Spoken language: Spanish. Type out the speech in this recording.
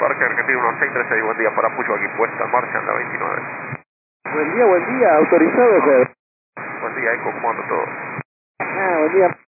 Parque Argentino 1636, buen día para Puyo, aquí puesta en marcha en la 29. Buen día, autorizado, joder. Buen día, Eco, ¿cómo anda todo? Buen día.